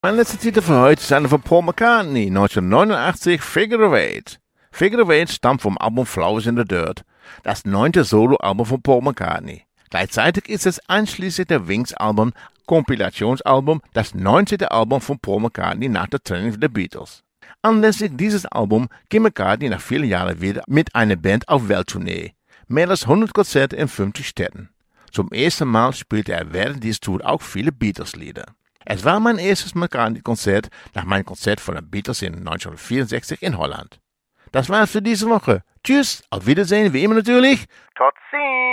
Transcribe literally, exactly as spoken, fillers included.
Mein letzter Titel für heute ist einer von Paul McCartney, neunzehnhundertneunundachtzig, Figure of Eight. Figure of Eight stammt vom Album Flowers in the Dirt, das neunte Soloalbum von Paul McCartney. Gleichzeitig ist es einschließlich der Wings-Album, Kompilationsalbum, das neunzehnte Album von Paul McCartney nach der Trennung der Beatles. Anlässlich dieses Albums ging McCartney nach vielen Jahren wieder mit einer Band auf Welttournee. Mehr als hundert Konzerte in fünfzig Städten. Zum ersten Mal spielte er während dieser Tour auch viele Beatles-Lieder. Es war mein erstes McCartney-Konzert nach meinem Konzert von den Beatles in neunzehnhundertvierundsechzig in Holland. Das war's für diese Woche. Tschüss, auf Wiedersehen, wie immer natürlich. Tot ziens!